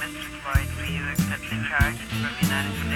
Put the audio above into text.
Mr. Floyd, will you accept the charge from United States?